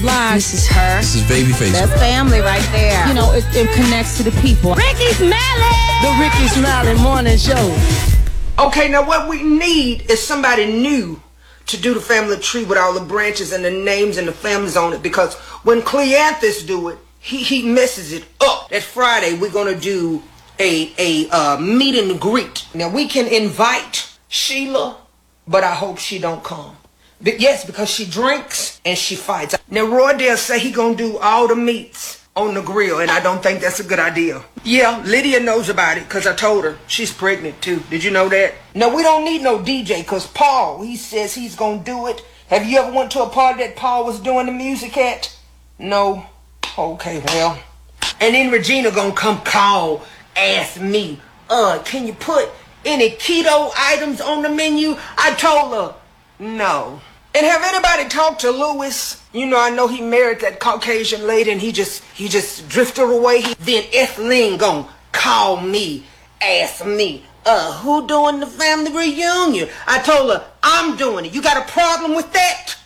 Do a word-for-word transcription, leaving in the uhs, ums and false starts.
This is her. This is Babyface. That's family right there. You know, it, it connects to the people. Ricky Smiley! The Ricky Smiley Morning Show. Okay, now what we need is somebody new to do the family tree with all the branches and the names and the families on it, because when Cleanthus do it, he, he messes it up. That Friday, we're going to do a, a uh, meet and greet. Now, we can invite Sheila, but I hope she don't come. But yes, because she drinks and she fights. Now, Roy Dale say he going to do all the meats on the grill, and I don't think that's a good idea. Yeah, Lydia knows about it because I told her. She's pregnant too. Did you know that? No, we don't need no D J because Paul, he says he's going to do it. Have you ever went to a party that Paul was doing the music at? No. Okay, well. And then Regina going to come call, ask me, uh, can you put any keto items on the menu? I told her, no. And have anybody talked to Louis? You know, I know he married that Caucasian lady and he just he just drifted away. He, then Ethelene gon' call me, ask me, uh, who doing the family reunion? I told her, I'm doing it. You got a problem with that?